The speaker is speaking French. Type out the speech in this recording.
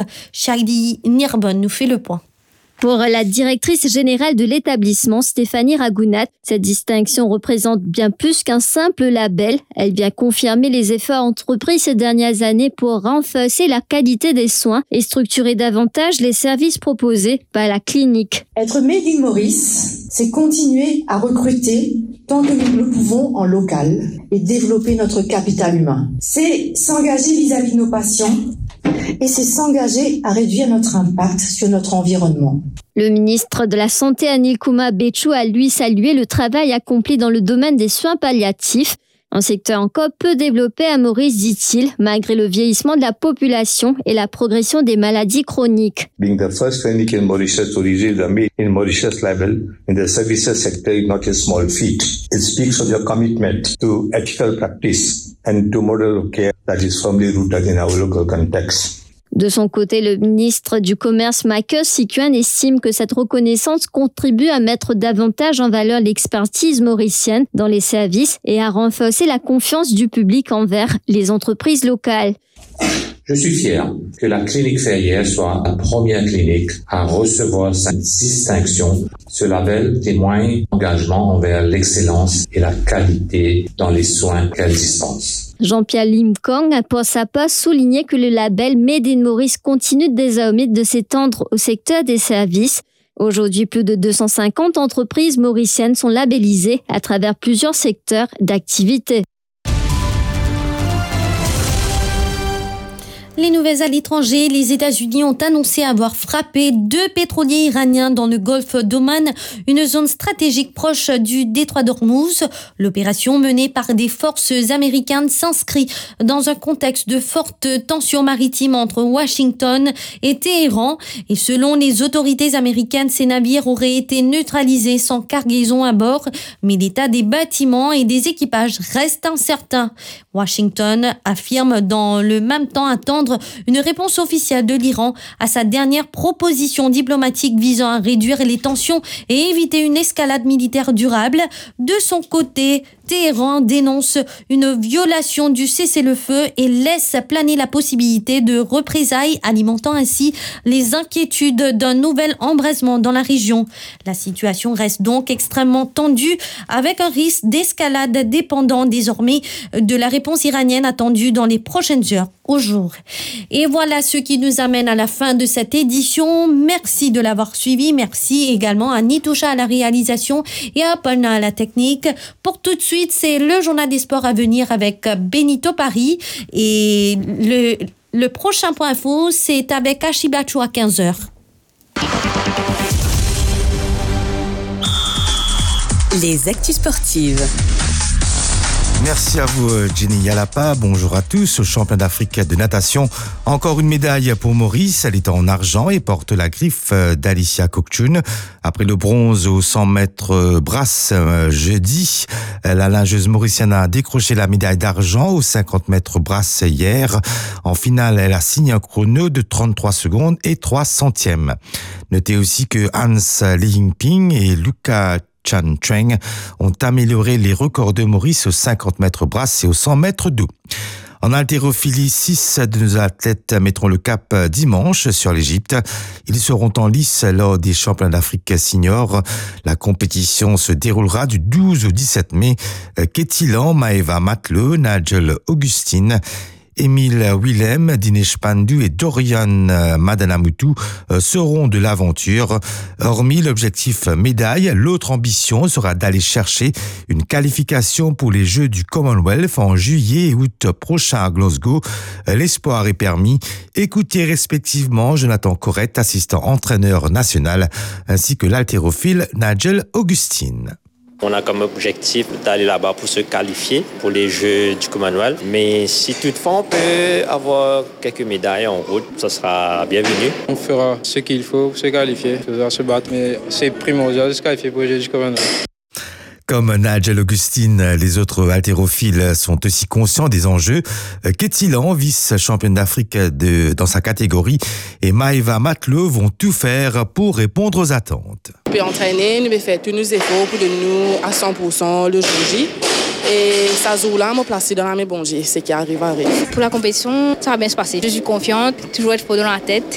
Charlie Nirbonne nous fait le point. Pour la directrice générale de l'établissement, Stéphanie Ragounat, cette distinction représente bien plus qu'un simple label. Elle vient confirmer les efforts entrepris ces dernières années pour renforcer la qualité des soins et structurer davantage les services proposés par la clinique. Être Made in Maurice, c'est continuer à recruter tant que nous le pouvons en local et développer notre capital humain. C'est s'engager vis-à-vis de nos patients et c'est s'engager à réduire notre impact sur notre environnement. Le ministre de la Santé, Anil Kumar Becchou, a lui salué le travail accompli dans le domaine des soins palliatifs. Un secteur encore peu développé à Maurice, dit-il, malgré le vieillissement de la population et la progression des maladies chroniques. Being the first clinic in Mauritius to receive the Made in Mauritius label in the services sector is not a small feat. It speaks of your commitment to ethical practice and to model of care that is firmly rooted in our local context. De son côté, le ministre du Commerce, Marcus Sicuan, estime que cette reconnaissance contribue à mettre davantage en valeur l'expertise mauricienne dans les services et à renforcer la confiance du public envers les entreprises locales. Je suis fier que la clinique Ferrière soit la première clinique à recevoir cette distinction. Ce label témoigne d'engagement envers l'excellence et la qualité dans les soins qu'elle dispense. Jean-Pierre Lim Kong a pour sa part souligné que le label Made in Maurice continue désormais de s'étendre au secteur des services. Aujourd'hui, plus de 250 entreprises mauriciennes sont labellisées à travers plusieurs secteurs d'activité. Les nouvelles à l'étranger, les États-Unis ont annoncé avoir frappé 2 pétroliers iraniens dans le golfe d'Oman, une zone stratégique proche du détroit d'Ormuz. L'opération menée par des forces américaines s'inscrit dans un contexte de forte tension maritime entre Washington et Téhéran. Et selon les autorités américaines, ces navires auraient été neutralisés sans cargaison à bord, mais l'état des bâtiments et des équipages reste incertain. Washington affirme dans le même temps attendre une réponse officielle de l'Iran à sa dernière proposition diplomatique visant à réduire les tensions et éviter une escalade militaire durable. De son côté, Téhéran dénonce une violation du cessez-le-feu et laisse planer la possibilité de représailles, alimentant ainsi les inquiétudes d'un nouvel embrasement dans la région. La situation reste donc extrêmement tendue, avec un risque d'escalade dépendant désormais de la réponse iranienne attendue dans les prochaines heures au jour. Et voilà ce qui nous amène à la fin de cette édition. Merci de l'avoir suivi. Merci également à Nitoucha à la réalisation et à Apolna à la technique. Pour tout de suite, c'est le journal des sports à venir avec Benito Paris. Et le prochain point info, c'est avec Achibacho à 15h. Les actus sportives. Merci à vous, Jenny Yalapa. Bonjour à tous. Au championnat d'Afrique de natation, encore une médaille pour Maurice. Elle est en argent et porte la griffe d'Alicia Kokchun. Après le bronze aux 100 mètres brasse jeudi, la nageuse mauricienne a décroché la médaille d'argent aux 50 mètres brasse hier. En finale, elle a signé un chrono de 33 secondes et 3 centièmes. Notez aussi que Hans Liyingping et Luca Chan Cheng ont amélioré les records de Maurice aux 50 mètres brasse et aux 100 mètres dos. En haltérophilie, 6 de nos athlètes mettront le cap dimanche sur l'Égypte. Ils seront en lice lors des championnats d'Afrique senior. La compétition se déroulera du 12 au 17 mai. Kétilan, Maeva Matleu, Nigel Augustine, Émile Willem, Dinesh Pandey et Dorian Madanamutu seront de l'aventure. Hormis l'objectif médaille, l'autre ambition sera d'aller chercher une qualification pour les Jeux du Commonwealth en juillet et août prochain à Glasgow. L'espoir est permis. Écoutez respectivement Jonathan Corrette, assistant entraîneur national, ainsi que l'haltérophile Nigel Augustine. On a comme objectif d'aller là-bas pour se qualifier pour les Jeux du Commonwealth. Mais si toutefois on peut avoir quelques médailles en route, ça sera bienvenu. On fera ce qu'il faut pour se qualifier, pour se battre, mais c'est primordial de se qualifier pour les Jeux du Commonwealth. Comme Nigel Augustine, les autres haltérophiles sont aussi conscients des enjeux. Kétilan, vice-championne d'Afrique dans sa catégorie, et Maeva Matleu vont tout faire pour répondre aux attentes. On peut entraîner, nous faire tous nos efforts pour donner nous à 100% le jour J. Et ça jour-là, me placer dans la main bon Dieu, ce qui arrive. Pour la compétition, ça va bien se passer. Je suis confiante, toujours être fort dans la tête